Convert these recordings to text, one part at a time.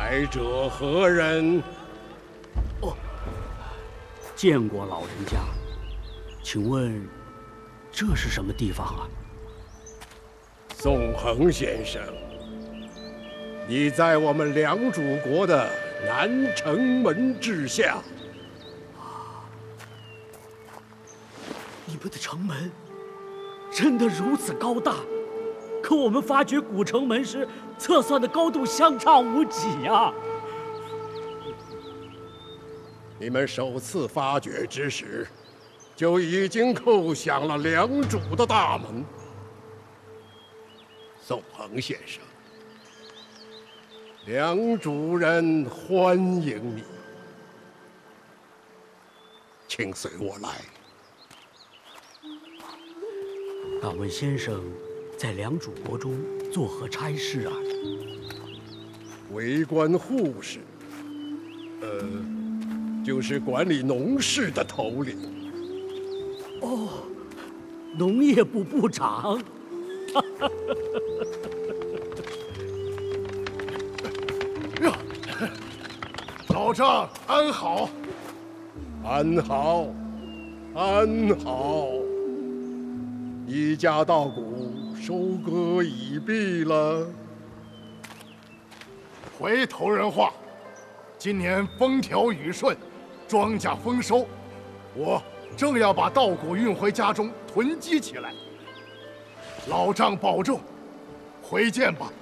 来者何人？ 哦，见过老人家，请问这是什么地方啊？ 宋恒先生，你在我们良主国的南城门之下。 你们的城门真的如此高大？可我们发掘古城门时，测算的高度相差无几啊！ 你们首次发掘之时，就已经叩响了良主的大门。宋恒先生，良主人欢迎你，请随我来。 敢问先生，在良主国中作何差事啊？ 为官护士，就是管理农事的头领。 哦，农业部部长。 老丈安好， 安好，安好。一家稻谷收割已毕了。 回头人话，今年风调雨顺，庄稼丰收，我正要把稻谷运回家中囤积起来。老丈保重，回见吧。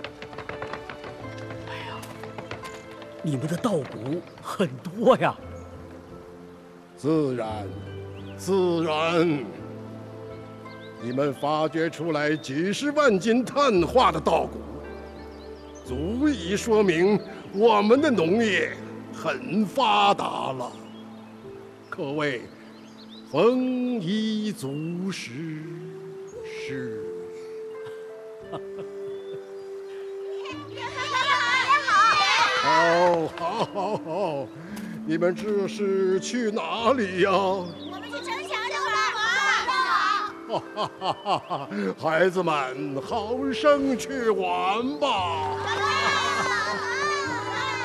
哎呀，你们的稻谷很多呀。 自然，自然。你们发掘出来几十万斤碳化的稻谷，足以说明我们的农业很发达了，可谓丰衣足食是。好，好，好，好！你们这是去哪里呀？ 我们去城墙上哈哈哈哈哈！孩子们，好生去玩吧！